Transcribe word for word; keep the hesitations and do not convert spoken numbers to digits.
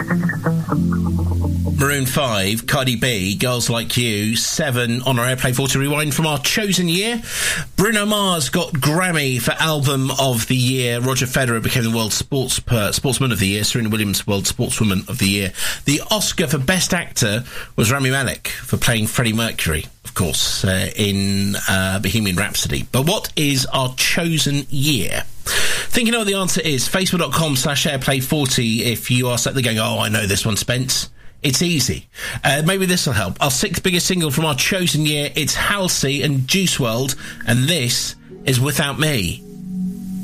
Maroon five, Cardi B, Girls Like You, seven on our Airplay forty Rewind from our chosen year. Bruno Mars got Grammy for Album of the Year. Roger Federer became the World Sports per, Sportsman of the Year. Serena Williams, World Sportswoman of the Year. The Oscar for Best Actor was Rami Malek for playing Freddie Mercury, of course, uh, in uh, Bohemian Rhapsody. But what is our chosen year? Think you know what the answer is? Facebook.com slash Airplay forty if you are sat there going, oh, I know this one, Spence. It's easy. Uh, maybe this will help. Our sixth biggest single from our chosen year, it's Halsey and Juice world, and this is Without Me.